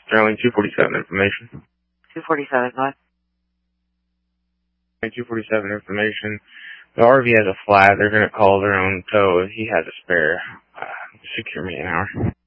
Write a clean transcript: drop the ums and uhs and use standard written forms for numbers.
Sterling 247 information. 247, what? 247 information. The RV has a flat. They're going to call their own tow. He has a spare. Secure me an hour.